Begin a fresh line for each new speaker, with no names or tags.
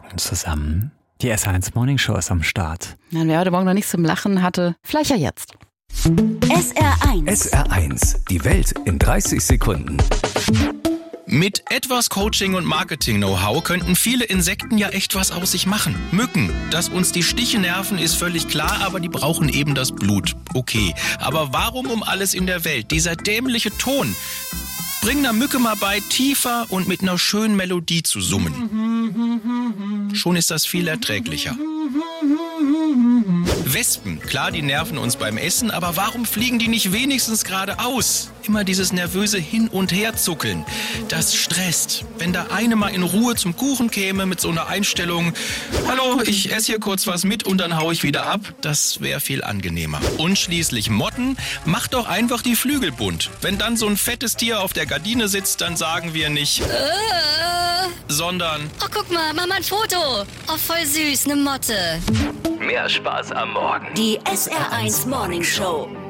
Morgen zusammen. Die SR1 Morning Show ist am Start.
Ja, wer heute Morgen noch nichts zum Lachen hatte, vielleicht ja jetzt.
SR1.
SR1, die Welt in 30 Sekunden.
Mit etwas Coaching und Marketing-Know-how könnten viele Insekten ja echt was aus sich machen. Mücken, dass uns die Stiche nerven, ist völlig klar, aber die brauchen eben das Blut. Okay, aber warum um alles in der Welt dieser dämliche Ton? Bring einer Mücke mal bei, tiefer und mit einer schönen Melodie zu summen. Schon ist das viel erträglicher. Wespen, klar, die nerven uns beim Essen, aber warum fliegen die nicht wenigstens geradeaus? Immer dieses nervöse Hin- und Herzuckeln. Das stresst. Wenn da eine mal in Ruhe zum Kuchen käme mit so einer Einstellung, hallo, ich esse hier kurz was mit und dann hau ich wieder ab, das wäre viel angenehmer. Und schließlich Motten, macht doch einfach die Flügel bunt. Wenn dann so ein fettes Tier auf der Gardine sitzt, dann sagen wir nicht, sondern,
Oh, guck mal, mach mal ein Foto. Oh, voll süß, eine Motte.
Mehr Spaß am Morgen.
Die SR1 Morning Show.